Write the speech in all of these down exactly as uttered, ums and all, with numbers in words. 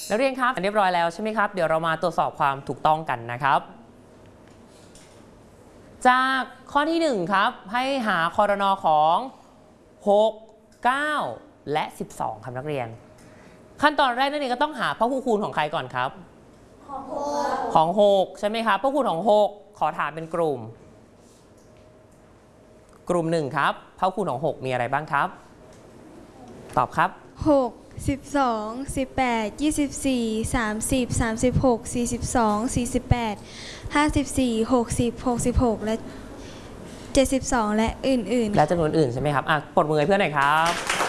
นักเรียนครับเรียบร้อยแล้วใช่ไหมครับเดี๋ยวเรามาตรวจสอบความถูกต้องกันนะครับจากข้อที่หนึ่งครับให้หาครน.ของหก เก้าและสิบสองครับนักเรียนขั้นตอนแรกนั่นเองก็ต้องหาพหูคูณของใครก่อนครับของหกของหกใช่ไหมครับพหูคูณของหกขอถามเป็นกลุ่มกลุ่มหนึ่งครับพหูคูณของหกมีอะไรบ้างครับตอบครับหก สิบสอง สิบแปด ยี่สิบสี่ สามสิบ สามสิบหก สี่สิบสอง สี่สิบแปด ห้าสิบสี่ หกสิบ หกสิบหกและเจ็ดสิบสองและอื่นๆและจำนวนอื่นใช่ไหมครับอ่ะปรบมือให้เพื่อนหน่อยครับ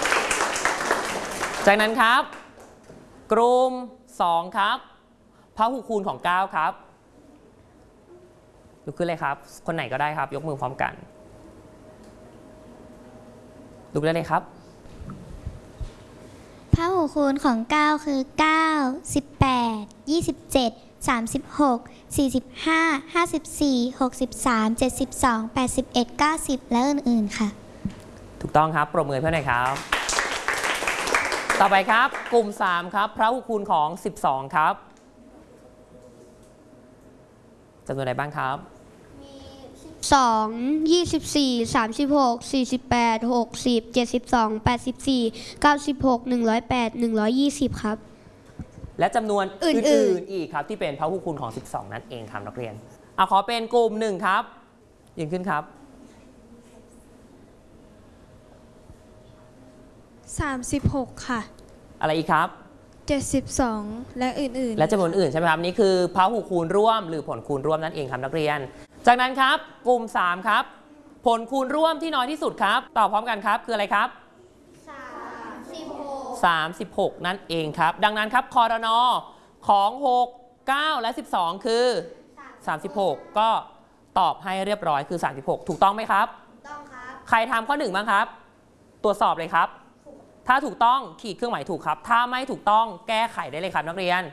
จากนั้นครับกลุ่มสองครับพหูคูณของเก้าครับลุกขึ้นเลยครับคนไหนก็ได้ครับยกมือพร้อมกันลุกได้เลยครับพหูคูณของเก้าคือเก้า สิบแปด ยี่สิบเจ็ด สามสิบหก สี่สิบห้า ห้าสิบสี่ หกสิบสาม เจ็ดสิบสอง แปดสิบเอ็ด เก้าสิบและอื่นๆค่ะถูกต้องครับปรบมือเพื่อนหน่อยครับต่อไปครับกลุ่มสามครับพหูคูณของสิบสองครับจำนวนอะไรบ้างครับสอง ยี่สิบสี่ สามสิบหก สี่สิบแปด หกสิบ เจ็ดสิบสอง แปดสิบสี่ เก้าสิบหก หนึ่งร้อยแปด หนึ่งร้อยยี่สิบครับและจำนวนอื่นๆอีกครับที่เป็นพหูคูณของสิบสองนั่นเองครับนักเรียนเอาขอเป็นกลุ่มหนึ่งครับยืนขึ้นครับสามสิบหกค่ะอะไรอีกครับเจ็ดสิบสองและอื่นๆและจำนวนอื่นใช่ไหมครับนี่คือพหูคูณร่วมหรือผลคูณร่วมนั่นเองครับนักเรียนจากนั้นครับกลุ่มสามครับผลคูณร่วมที่น้อยที่สุดครับตอบพร้อมกันครับคืออะไรครับสามสิบหกสามสิบหกนั่นเองครับดังนั้นครับครน.ของหก เก้าและสิบสองคือสามสิบหกก็ตอบให้เรียบร้อยคือสามสิบหกถูกต้องไหมครับถูกต้องครับใครทำข้อหนึ่งบ้างครับตรวจสอบเลยครับถ้าถูกต้องขีดเครื่องหมายถูกครับถ้าไม่ถูกต้องแก้ไขได้เลยครับนักเรียน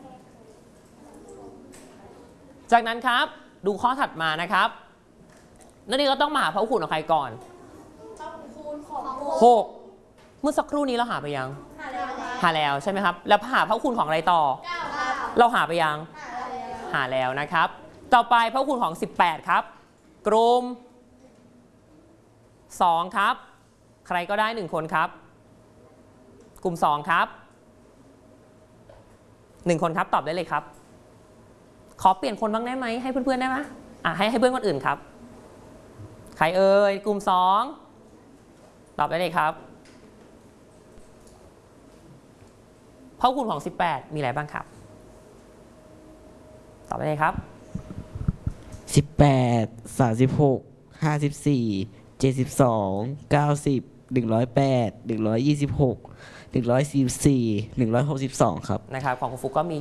จากนั้นครับดูข้อถัดมานะครับนักเรียนก็ต้องมาหาพหูคูณของใครก่อนพหูคูณของหกเมื่อสักครู่นี้เราหาไปยังหาแล้วหาแล้วใช่ไหมครับแล้วหาพหูคูณของอะไรต่อเก้าครับเราหาไปยังหาแล้วหาแล้วนะครับต่อไปพหูคูณของสิบแปดครับกลุ่มสองครับใครก็ได้หนึ่งคนครับกลุ่มสองครับหนึ่งคนครับตอบได้เลยครับขอเปลี่ยนคนบ้างได้ไหมให้เพื่อนๆได้ไหมอ่ะให้ให้เพื่อนคนอื่นครับใครเอ่ยกลุ่มสองตอบได้เลยครับพหูคูณของสิบแปดมีอะไรบ้างครับตอบได้เลยครับสิบแปด สามสิบหก ห้าสิบสี่ เจ็ดสิบสอง เก้าสิบ หนึ่งร้อยแปด หนึ่งร้อยยี่สิบหก หนึ่งร้อยสี่สิบสี่ หนึ่งร้อยหกสิบสองครับนะครับของคุณฟุกก็มี